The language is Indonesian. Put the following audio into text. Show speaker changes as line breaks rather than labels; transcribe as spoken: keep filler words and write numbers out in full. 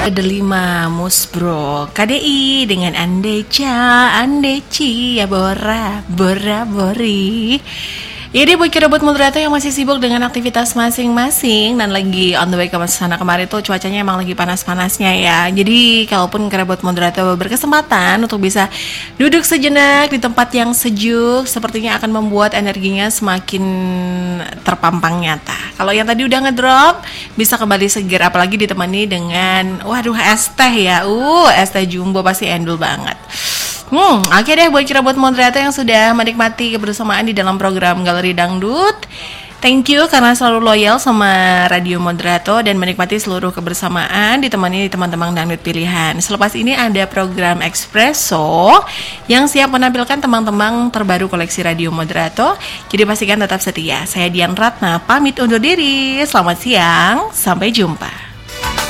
Delima Musbro K D I dengan Andeca Andeci ya Bora Bora Bori. Jadi buat kira-buat moderator yang masih sibuk dengan aktivitas masing-masing dan lagi on the way ke sana kemari tuh cuacanya emang lagi panas-panasnya ya. Jadi kalaupun kira-buat moderator berkesempatan untuk bisa duduk sejenak di tempat yang sejuk, sepertinya akan membuat energinya semakin terpampang nyata. Kalau yang tadi udah ngedrop, bisa kembali seger, apalagi ditemani dengan waduh es teh ya. Uh, es teh jumbo pasti endul banget. Hmm, oke okay deh buat kira buat moderator yang sudah menikmati kebersamaan di dalam program Galeri Dangdut. Thank you karena selalu loyal sama Radio Moderator dan menikmati seluruh kebersamaan ditemani teman-teman dangdut pilihan. Selepas ini ada program Espresso yang siap menampilkan teman-teman terbaru koleksi Radio Moderator. Jadi pastikan tetap setia. Saya Dian Ratna pamit undur diri. Selamat siang, sampai jumpa.